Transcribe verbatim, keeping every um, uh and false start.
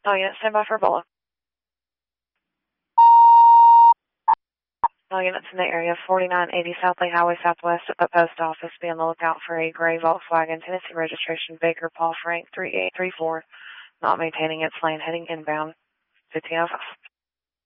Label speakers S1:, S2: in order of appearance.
S1: All units, stand by for Ebola. All units in the area, forty-nine eighty South Lake Highway Southwest at the post office. Be on the lookout for a gray Volkswagen, Tennessee registration, Baker Paul Frank three eight three four, not maintaining its lane, heading inbound. fifteen oh five.